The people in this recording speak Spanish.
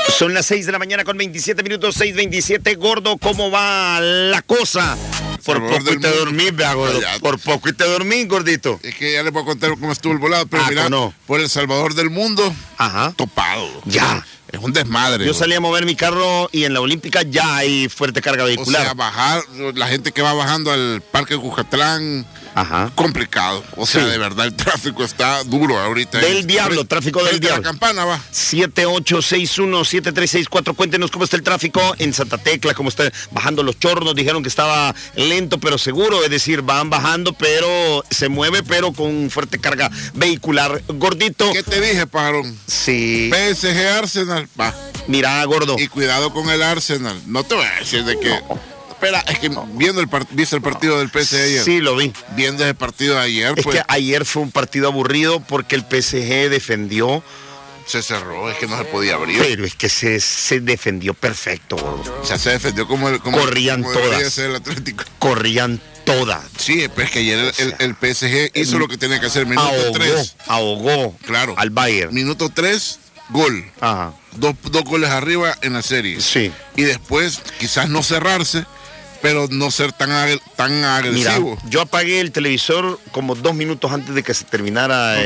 Son las 6 de la mañana con 27 minutos, 6:27. Gordo, ¿cómo va la cosa? Por poco y te dormí, vea, gordo. Por poco y te dormí, gordito. Es que ya les voy a contar cómo estuvo el volado, pero mira, no. por El Salvador del mundo, Ajá. topado. Ya. Es un desmadre. Yo salí a mover mi carro y en la Olímpica ya hay fuerte carga vehicular. O sea, bajar, la gente que va bajando al Parque Cucatlán, ajá, complicado. O sea, sí, de verdad el tráfico está duro ahorita. Del diablo, tráfico del diablo. La campana va. 7861-7364. Cuéntenos cómo está el tráfico en Santa Tecla, cómo está bajando los chornos. Dijeron que estaba lento pero seguro, es decir, van bajando pero se mueve, pero con fuerte carga vehicular. Gordito. ¿Qué te dije, pajarón? Sí. PSG Arsenal, va. Mira, gordo. Y cuidado con el Arsenal. No te voy a decir de que... Espera, es que viendo ¿viste el partido del PSG ayer? Sí, lo vi. Viendo ese partido de ayer, es pues... que ayer fue un partido aburrido porque el PSG defendió. Se cerró, es que no se podía abrir. Pero es que se defendió perfecto, gordo. O sea, se defendió como corrían como todas. Ser el Atlético. Corrían todas. Sí, pero es que ayer el PSG hizo lo que tenía que hacer. Minuto 3. Ahogó. Claro. Al Bayern. Minuto 3, gol. Ajá. Dos goles arriba en la serie. Sí. Y después, quizás no cerrarse, pero no ser tan agresivo. Mira, yo apagué el televisor como 2 minutos antes de que se terminara